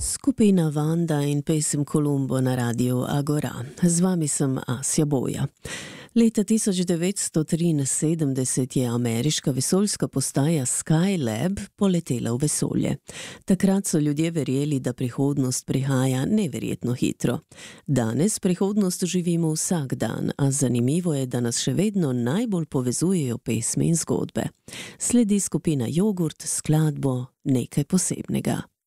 Skupina Vanda in pesem Columbo na radiu Agora. Z vami sem Asja Boja. Leta 1973 je ameriška vesoljska postaja Skylab poletela v vesolje. Takrat so ljudje verjeli, da prihodnost prihaja neverjetno hitro. Danes prihodnost živimo vsak dan, a zanimivo je, da nas še vedno najbolj povezujejo pesmi in zgodbe. Sledi skupina Jogurt s skladbo Nekaj posebnega.